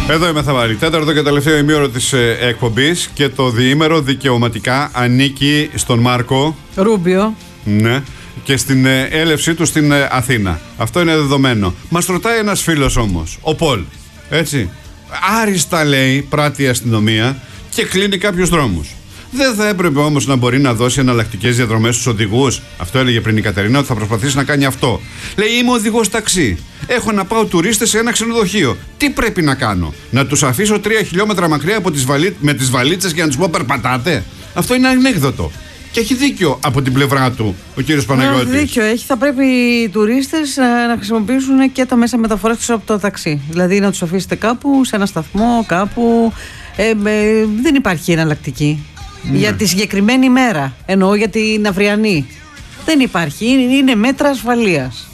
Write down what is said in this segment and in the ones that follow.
Εδώ είμαι Θαμάρη. Τέταρτο και τελευταίο ημίωρο της εκπομπής και το διήμερο δικαιωματικά ανήκει στον Μάρκο Ρούμπιο. Ναι. Και στην έλευσή του στην Αθήνα. Αυτό είναι δεδομένο. Μας ρωτάει ένας φίλος όμως, ο Πολ. Έτσι. Άριστα λέει, πράττει η αστυνομία και κλείνει κάποιους δρόμους. Δεν θα έπρεπε όμως να μπορεί να δώσει εναλλακτικές διαδρομές στους οδηγούς? Αυτό έλεγε πριν η Κατερίνα, ότι θα προσπαθήσει να κάνει αυτό. Λέει, είμαι οδηγός ταξί. Έχω να πάω τουρίστες σε ένα ξενοδοχείο. Τι πρέπει να κάνω? Να τους αφήσω 3 χιλιόμετρα μακριά από με τις βαλίτσες και να τους πω περπατάτε? Αυτό είναι ανέκδοτο. Και έχει δίκιο από την πλευρά του ο κύριος Παναγιώτης. Δίκιο έχει. Θα πρέπει οι τουρίστες να χρησιμοποιήσουν και τα μέσα μεταφοράς τους από το ταξί. Δηλαδή να τους αφήσετε κάπου, σε ένα σταθμό, κάπου. Δεν υπάρχει εναλλακτική. Ναι. Για τη συγκεκριμένη ημέρα. Εννοώ για την αυριανή. Δεν υπάρχει. Είναι μέτρα ασφαλείας.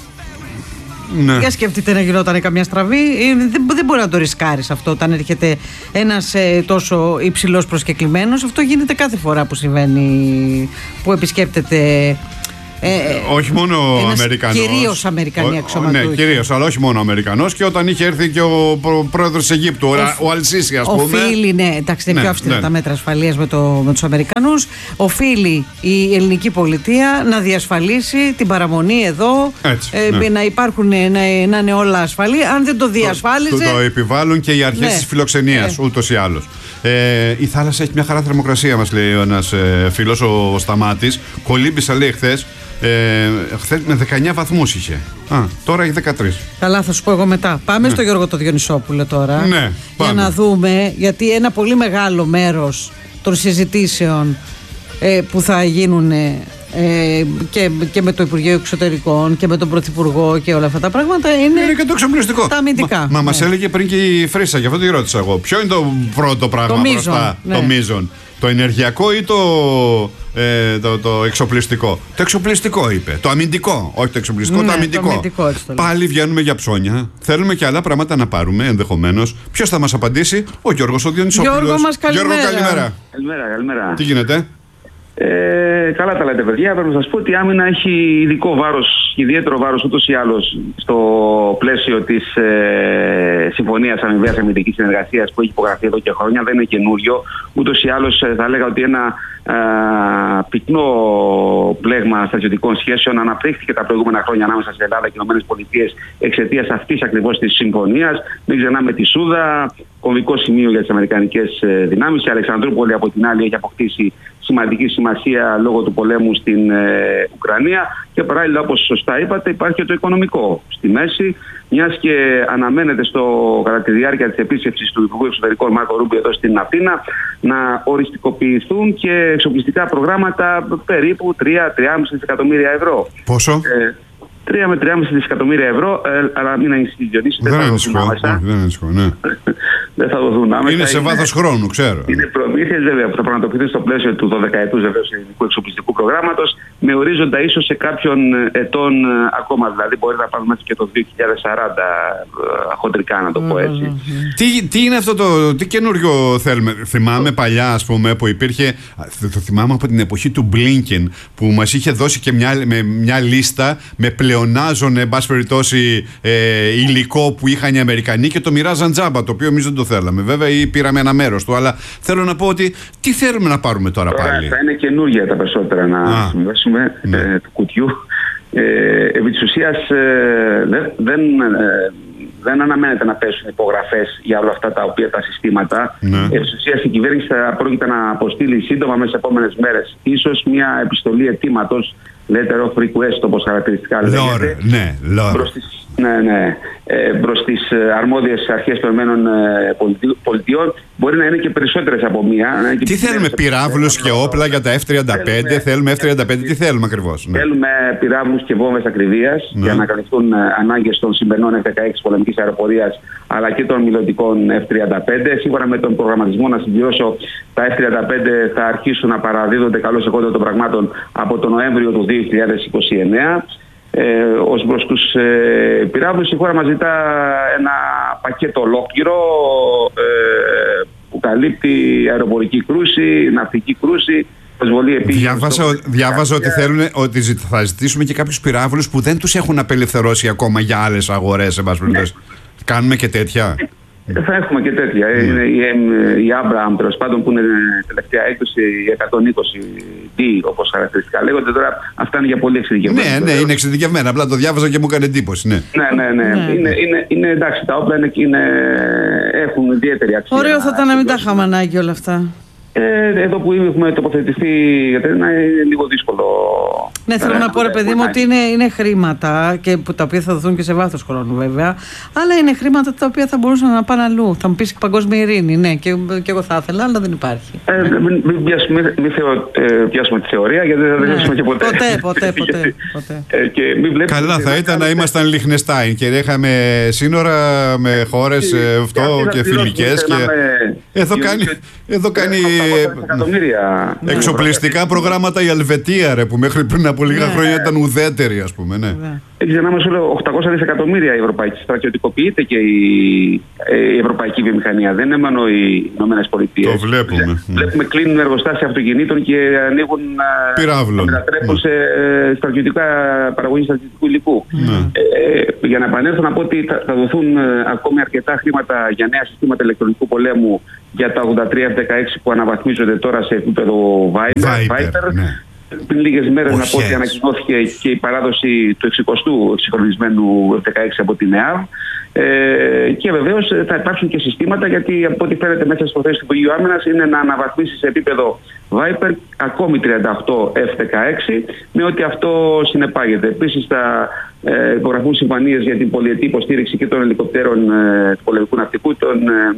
Ναι. Για σκεφτείτε να γινόταν καμιά στραβή. Δεν μπορεί να το ρισκάρεις αυτό όταν έρχεται ένας τόσο υψηλός προσκεκλημένος. Αυτό γίνεται κάθε φορά που συμβαίνει, που επισκέπτεται. Όχι μόνο ο Αμερικανός. Κυρίως Αμερικανοί αξιωματούχοι. Ναι, κυρίως, αλλά όχι μόνο ο Αμερικανός. Και όταν είχε έρθει και ο πρόεδρος της Αιγύπτου, ο Αλσίσι, ας πούμε. Οφείλει, ναι, εντάξει, είναι πιο αυστηρά τα μέτρα ασφαλείας με τους Αμερικανούς. Οφείλει η ελληνική πολιτεία να διασφαλίσει την παραμονή εδώ. Έτσι, ναι. Να υπάρχουν, να είναι όλα ασφαλή. Αν δεν το διασφάλιζε. Το επιβάλλουν και οι αρχές της φιλοξενίας, ούτως ή άλλως. Η θάλασσα έχει μια χαρά θερμοκρασία, μας λέει ένας φίλος, ο Σταμάτης. Κολύμπησα, λέει, χθες. Χθες με 19 βαθμούς είχε. Τώρα έχει 13. Καλά, θα σου πω εγώ μετά. Πάμε στο Γιώργο το Διονυσόπουλο τώρα. Ναι, για να δούμε, γιατί ένα πολύ μεγάλο μέρος των συζητήσεων που θα γίνουν και με το Υπουργείο Εξωτερικών και με τον Πρωθυπουργό και όλα αυτά τα πράγματα είναι και το εξοπλιστικό. Τα αμυντικά. Μα μας έλεγε πριν και η Φρύσα, γι' αυτό τη ρώτησα εγώ. Ποιο είναι το πρώτο πράγμα μπροστά? Το μείζον. Το ενεργειακό ή το εξοπλιστικό? Το εξοπλιστικό είπε. Το αμυντικό. Όχι το εξοπλιστικό, το αμυντικό. Πάλι βγαίνουμε για ψώνια. Θέλουμε και άλλα πράγματα να πάρουμε ενδεχομένως. Ποιος θα μας απαντήσει? Ο Γιώργος ο Διονυσόπουλος. Γιώργο μας, καλημέρα. Γιώργο, καλημέρα. Καλημέρα. Τι γίνεται? Καλά τα λέτε, παιδιά. Πρέπει να σας πω ότι η άμυνα έχει ειδικό βάρος, ιδιαίτερο βάρος ούτως ή άλλως στο πλαίσιο της Συμφωνίας Αμοιβαίας Αμυντικής Συνεργασίας που έχει υπογραφεί εδώ και χρόνια. Δεν είναι καινούριο. Ούτως ή άλλως θα έλεγα ότι ένα πυκνό πλέγμα στρατιωτικών σχέσεων αναπτύχθηκε τα προηγούμενα χρόνια ανάμεσα σε Ελλάδα και ΗΠΑ εξαιτίας αυτής ακριβώς της συμφωνίας. Μην ξεχνάμε τη Σούδα, κομβικό σημείο για τις αμερικανικές δυνάμεις. Η Αλεξανδρούπολη από την άλλη έχει αποκτήσει σημαντική σημασία λόγω του πολέμου στην Ουκρανία και παράλληλα, όπως σωστά είπατε, υπάρχει και το οικονομικό στη μέση, μιας και αναμένεται κατά τη διάρκεια της επίσκεψης του Υπουργού Εξωτερικών Μάρκο Ρούμπιο εδώ στην Αθήνα να οριστικοποιηθούν και εξοπλιστικά προγράμματα περίπου 3-3,5 δισεκατομμύρια ευρώ. Πόσο? 3 με 3,5 δισεκατομμύρια ευρώ, αλλά μην ανησυχείς, Διονύση, δεν θα δοθούν άμεσα. Δεν θα δοθούν άμεσα. Είναι σε βάθος χρόνου, ξέρω. Είναι προμήθειες βέβαια που θα πραγματοποιηθούν στο πλαίσιο του 12ετούς ελληνικού εξοπλιστικού προγράμματος, με ορίζοντα ίσως σε κάποιων ετών ακόμα. Δηλαδή, μπορεί να πάμε μέχρι και το 2040, χοντρικά να το πω έτσι. Τι είναι αυτό τι καινούριο θέλουμε? Θυμάμαι παλιά, ας πούμε, που υπήρχε. Το θυμάμαι από την εποχή του Blinken, που μας είχε δώσει και μια λίστα με πλεονάζον, εν πάση περιπτώσει, υλικό που είχαν οι Αμερικανοί και το μοιράζαν τζάμπα, το οποίο εμείς δεν το θέλαμε. Βέβαια, ή πήραμε ένα μέρος του. Αλλά θέλω να πω ότι τι θέλουμε να πάρουμε τώρα πάλι? Θα είναι καινούργια τα περισσότερα να συμβάσουμε του κουτιού. Επί της ουσίας δεν αναμένεται να πέσουν υπογραφές για όλα αυτά τα συστήματα. Επί της ουσίας η κυβέρνηση θα πρόκειται να αποστείλει σύντομα μέσα στις επόμενες μέρες ίσως μια επιστολή αιτήματος, letter of request όπως χαρακτηριστικά λέγεται, προς τις αρμόδιες αρχές των ΗΠΑ. Μπορεί να είναι και περισσότερες από μία. Τι θέλουμε, πυράβλους και όπλα για τα F-35? Θέλουμε F-35, τι θέλουμε ακριβώς? Θέλουμε πυράβλους και βόμβες ακριβίας για να καλυφθούν ανάγκες των σημερινών F-16 πολεμικής αεροπορίας αλλά και των μελλοντικών F-35. Σίγουρα με τον προγραμματισμό, να συμπληρώσω, τα F-35 θα αρχίσουν να παραδίδονται καλώς εγώ των πραγμάτων από τον Νοέμβριο του 2029. Ως προς τους πυράβλους, η χώρα μας ζητά ένα πακέτο ολόκληρο που καλύπτει αεροπορική κρούση, ναυτική κρούση, προσβολή επίγνωσης. Διάβαζα ότι θα ζητήσουμε και κάποιους πυράβλους που δεν τους έχουν απελευθερώσει ακόμα για άλλες αγορές. Κάνουμε και τέτοια. Θα έχουμε και τέτοια. Είναι η Abraham, τέλος πάντων, που είναι τελευταία έκδοση, η 120D, όπως χαρακτηριστικά λέγονται. Τώρα αυτά είναι για πολύ εξειδικευμένα. Ναι, είναι εξειδικευμένα. Απλά το διάβαζα και μου έκανε εντύπωση. Ναι. Είναι εντάξει, τα όπλα έχουν ιδιαίτερη αξία. Ωραίο θα ήταν να μην τα είχαμε ανάγκη όλα αυτά. Εδώ που έχουμε τοποθετηθεί, γιατί είναι λίγο δύσκολο. Ναι, θέλω να πω, ρε παιδί μου, ότι είναι χρήματα και τα οποία θα δοθούν και σε βάθος χρόνου, βέβαια. Αλλά είναι χρήματα τα οποία θα μπορούσαν να πάνε αλλού. Θα μου πεις παγκόσμια ειρήνη. Ναι, και εγώ θα ήθελα, αλλά δεν υπάρχει. Μην πιάσουμε τη θεωρία, γιατί δεν θα πιάσουμε και ποτέ. Ποτέ. Καλά, θα ήταν να ήμασταν Λιχνεστάιν και είχαμε σύνορα με χώρες αυτό και φιλικές. Εδώ κάνει εξοπλιστικά προγράμματα η Ελβετία, ρε, που μέχρι πριν από λίγα χρόνια ήταν ουδέτερη, ας πούμε. Ναι. Ξεχνάμε, σου λέω, 800 δισεκατομμύρια η ευρωπαϊκή. Στρατιωτικοποιείται και η ευρωπαϊκή βιομηχανία. Δεν είναι μόνο οι Ηνωμένες Πολιτείες. Το βλέπουμε. Βλέπουμε κλείνουν εργοστάσια αυτοκινήτων και ανοίγουν πυράβλων. Μετατρέπουν σε παραγωγή στρατιωτικού υλικού. Για να επανέλθω, να πω ότι θα δοθούν ακόμη αρκετά χρήματα για νέα συστήματα ηλεκτρονικού πολέμου για τα 83 F-16 που αναβαθμίζονται τώρα σε επίπεδο Viper. Ναι. Πριν λίγες μέρες να πω ότι ανακοινώθηκε και η παράδοση του 60ου εξυγχρονισμένου F-16 από την ΕΑΒ. Και βεβαίως θα υπάρξουν και συστήματα, γιατί από ό,τι φαίνεται μέσα στις προθέσεις του Υπουργείου Άμυνας είναι να αναβαθμίσει σε επίπεδο Viper ακόμη 38 F-16 με ό,τι αυτό συνεπάγεται. Επίσης θα υπογραφούν συμφωνίες για την πολυετή υποστήριξη και των ελικοπτέρων του πολεμικού ναυτικού, των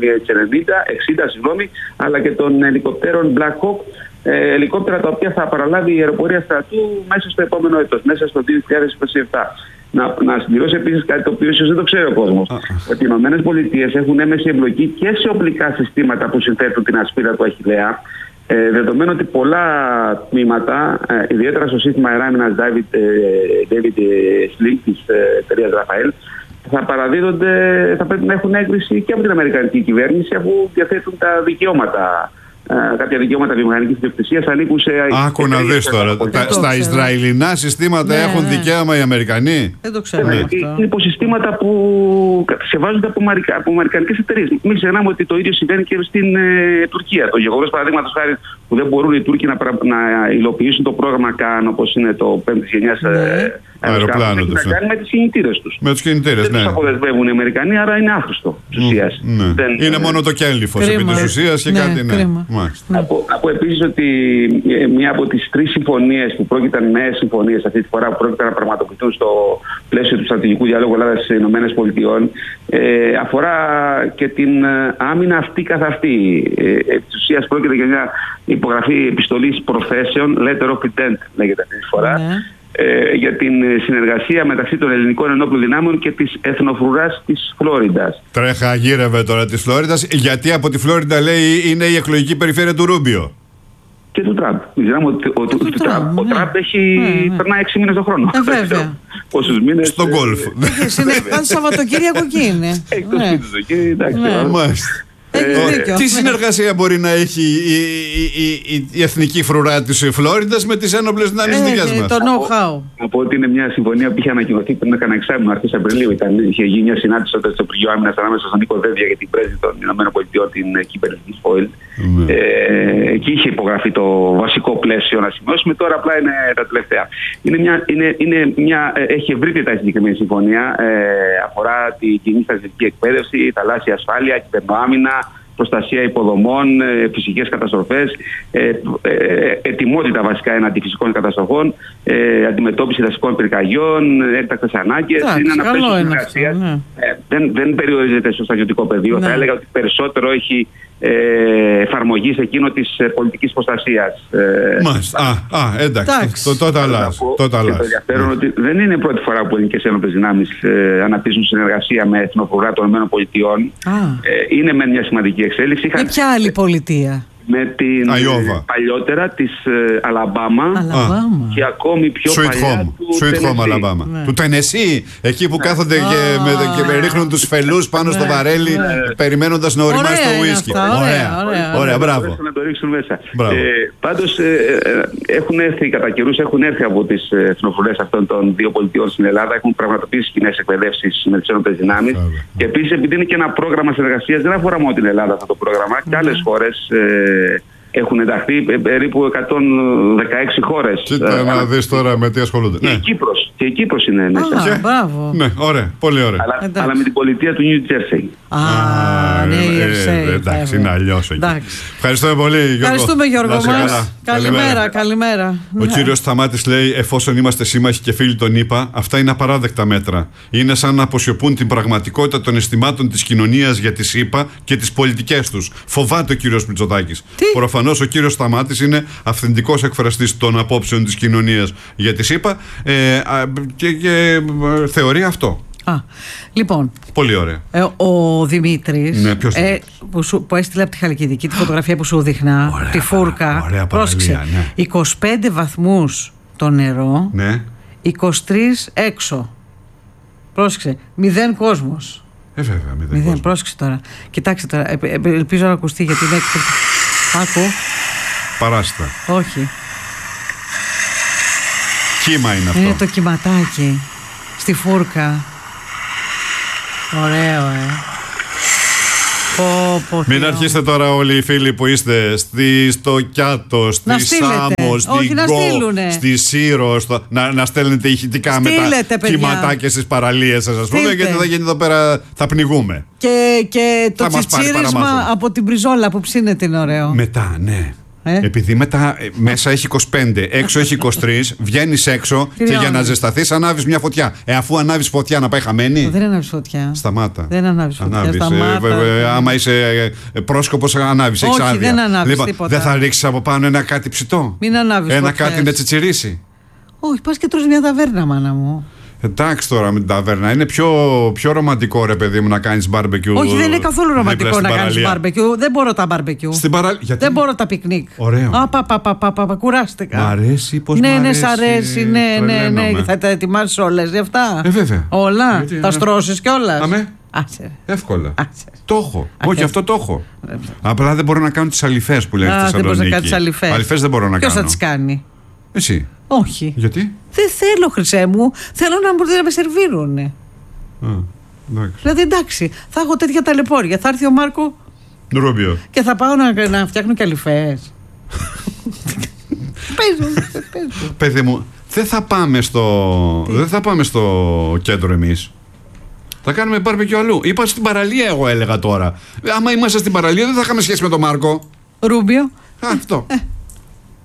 Mi-60, αλλά και των ελικοπτέρων Black Hawk, ελικόπτερα τα οποία θα παραλάβει η αεροπορία στρατού μέσα στο επόμενο έτος, μέσα στο 2027. Να συμπληρώσω επίσης κάτι το οποίο ίσως δεν το ξέρει ο κόσμος. Ότι οι ΗΠΑ έχουν έμεση εμπλοκή και σε οπλικά συστήματα που συνθέτουν την ασπίδα του Αχιλλέα. Δεδομένου ότι πολλά τμήματα, ιδιαίτερα στο σύστημα αεράμινας David Sling της εταιρείας Rafael, θα παραδίδονται, θα πρέπει να έχουν έγκριση και από την Αμερικανική κυβέρνηση, αφού διαθέτουν τα δικαιώματα. Κάποια δικαιώματα βιομηχανικής ιδιοκτησίας ανήκουν σε. Άκου να δεις τώρα. Στα Ισραηλινά συστήματα έχουν δικαίωμα οι Αμερικανοί. Δεν το ξέρω. Είναι υποσυστήματα που κατασκευάζονται από αμερικανικές εταιρείες. Μην ξεχνάμε ότι το ίδιο συμβαίνει και στην Τουρκία. Το γεγονός, παραδείγματος χάρη, που δεν μπορούν οι Τούρκοι να υλοποιήσουν το πρόγραμμα ΚΑΝ, όπως είναι το 5ης γενιάς αεροπλάνο τους. Να κάνει με τις κινητήρες τους. Με τους κινητήρες, ναι. Δεν τους αποδεσμεύουν οι Αμερικανοί, άρα είναι άχρηστο της ουσίας. Είναι μόνο το κέλυφος επί της ουσίας και κάτι. Από επίσης ότι μία από τις 3 συμφωνίες που πρόκειται, νέες συμφωνίες αυτή τη φορά, που πρόκειται να πραγματοποιηθούν στο πλαίσιο του στρατηγικού διαλόγου Ελλάδα-ΗΠΑ, αφορά και την άμυνα αυτή καθ' αυτή. Επί της ουσίας πρόκειται για μια υπογραφή επιστολής προθέσεων, letter of intent λέγεται αυτή τη φορά, για την συνεργασία μεταξύ των ελληνικών ενόπλων δυνάμεων και της εθνοφρουράς της Φλόριντας. Τρέχα γύρευε τώρα της Φλόριντας, γιατί από τη Φλόριντα, λέει, είναι η εκλογική περιφέρεια του Ρούμπιο. Και του Τραμπ. Ο Τραμπ περνάει 6 μήνες το χρόνο. Βέβαια. Πόσους μήνες. Στο γκολφ. Κάθε Σαββατοκύριακο εκεί είναι. Τι συνεργασία μπορεί να έχει η εθνική φρουρά της Φλόριντας με τις ένοπλες δυνάμεις δικιάς μας? Το know-how. Από ότι είναι μια συμφωνία που είχε ανακοινωθεί πριν έκανα εξάμηνο, αρχές Απριλίου. Είχε γίνει μια συνάντηση στο Υπουργείο Άμυνας ανάμεσα στον Νίκο Δένδια και την πρέσβη των ΗΠΑ, την κυβερνητική Φόιλ. Εκεί είχε υπογραφεί το βασικό πλαίσιο να σημειώσουμε. Τώρα απλά είναι τα τελευταία. Έχει ευρύτερα η συγκεκριμένη συμφωνία. Αφορά την κοινή στρατιωτική εκπαίδευση, θαλάσσια ασφάλεια, κυβερνοάμυνα, προστασία υποδομών, φυσικές καταστροφές, ετοιμότητα βασικά έναντι φυσικών καταστροφών, αντιμετώπιση δασικών πυρκαγιών, έκτακτες ανάγκες. Είναι ένα πλαίσιο συνεργασίας. Δεν περιορίζεται στο στρατιωτικό πεδίο. Θα έλεγα ότι περισσότερο έχει εφαρμογή σε εκείνο της πολιτικής προστασίας. Εντάξει. Τότε αλλάζει. Το ενδιαφέρον ότι δεν είναι η πρώτη φορά που οι ελληνικές ένοπλες δυνάμεις αναπτύσσουν συνεργασία με εθνοφρουρά των ΗΠΑ. Είναι με μια σημαντική εξέλιξη. Με ποια άλλη πολιτεία? με την παλιότερα της Αλαμπάμα και ακόμη πιο παλιά του Sweet Home Αλαμπάμα. Του Τενεσί, εκεί που κάθονται και ρίχνουν τους φελούς πάνω στο βαρέλι περιμένοντας να οριμάσει το ουίσκι. Ωραία, μπράβο. Να το ρίξουν μέσα. Πάντως έχουν έρθει κατά καιρούς, από τις εθνοφρουρές αυτών των δύο πολιτιών στην Ελλάδα, έχουν πραγματοποιήσει κοινές εκπαιδεύσεις με τις ένοπλες δυνάμεις. Και επίσης, επειδή είναι και ένα πρόγραμμα συνεργασίας, δεν αφορά μόνο την Ελλάδα αυτό το πρόγραμμα, και άλλες χώρες έχουν ενταχθεί, περίπου 116 χώρες. Κοίτα να δεις τώρα με τι ασχολούνται. Και η Κύπρος είναι μέσα. Μπράβο. Ναι, ωραία, πολύ ωραία. Αλλά με την πολιτεία του New Jersey. Εντάξει, είναι αλλιώς εκεί. Ευχαριστούμε πολύ, Γιώργο. Ευχαριστούμε, Γιώργο μας. Καλημέρα. Ο κύριος Σταμάτης λέει: εφόσον είμαστε σύμμαχοι και φίλοι των ΗΠΑ, αυτά είναι απαράδεκτα μέτρα. Είναι σαν να αποσιωπούν την πραγματικότητα των αισθημάτων της κοινωνίας για τις ΗΠΑ και τις πολιτικές τους. Φοβάται ο κύριος Μητσοτάκης. Προφανώς ο κύριος Σταμάτης είναι αυθεντικός εκφραστής των απόψεων της κοινωνίας για τις ΗΠΑ και θεωρεί αυτό. Λοιπόν, πολύ ωραία. Ο Δημήτρης, που έστειλε από τη Χαλκιδική τη φωτογραφία που σου δείχνα, τη φούρκα, πρόσεξε, 25 βαθμούς το νερό, 23 έξω, πρόσεξε, 0 κόσμος. Βέβαια, 0 κόσμος. Πρόσεξε τώρα, κοιτάξτε τώρα, ελπίζω να ακουστεί γιατί είναι άκου. Παράστα. Όχι. Κύμα είναι αυτό. Είναι το κυματάκι στη φούρκα. Ωραίο, Μην αρχίσετε τώρα όλοι οι φίλοι που είστε στο Κιάτο, στη Σάμο, στην Γκο, στη Σύρο, να στέλνετε ηχητικά με τα κυματάκια στις παραλίες σας, ας πούμε, γιατί θα γίνει εδώ πέρα, θα πνιγούμε. Και το τσιτσίρισμα από την μπριζόλα που ψήνεται είναι ωραίο. Μετά, ναι. Επειδή μετά μέσα έχει 25, έξω έχει 23, βγαίνεις έξω και για να ζεσταθείς ανάβεις μια φωτιά. Αφού ανάβεις φωτιά να πάει χαμένη. Δεν ανάβεις φωτιά. Σταμάτα. Δεν ανάβεις φωτιά. Άμα είσαι πρόσκοπος, ανάβεις. Όχι, δεν ανάβεις τίποτα. Δεν θα ρίξεις από πάνω ένα κάτι ψητό. Μην ανάβεις ένα φωτιές. Κάτι να τσιτσιρίσει. Όχι, πας και τρως μια ταβέρνα, μάνα μου. Εντάξει τώρα με την ταβέρνα. Είναι πιο ρομαντικό, ρε παιδί μου, να κάνεις μπάρμπεκιου. Όχι, δεν είναι καθόλου ρομαντικό να κάνεις μπάρμπεκιου. Δεν μπορώ τα μπάρμπεκιου. Δεν μπορώ τα πικνίκ. Ωραίο. Κουράστηκα. Μ' αρέσει, πώς ναι, μ' αρέσει. Ναι, σ' αρέσει. Ναι. Θα τα ετοιμάσεις όλες γι' αυτά. Βέβαια. Όλα. Θα στρώσεις κιόλας. Αμέ. Εύκολα. Το έχω. Όχι, αυτό το έχω. Απλά δεν μπορώ να κάνω τις αληφές που λένε στη Θεσσαλονίκη. Δεν μπορώ να κάνεις αληφές. Αληφές δεν μπορώ να κάνω. Ποιος θα τις κάνει? Εσύ. Όχι. Γιατί? Δεν θέλω, Χρυσέ μου. Θέλω να με σερβίρουνε. Δηλαδή εντάξει, θα έχω τέτοια ταλαιπώρια. Θα έρθει ο Μάρκο Ρούμπιο και θα πάω να φτιάχνω και αληφές. Παίζω. Παιδί μου, δεν θα πάμε στο κέντρο εμείς. Θα κάνουμε μπάρμπεκιου αλλού. Είπα στην παραλία, εγώ έλεγα τώρα. Άμα είμαστε στην παραλία, δεν θα είχαμε σχέση με τον Μάρκο Ρούμπιο. Αυτό.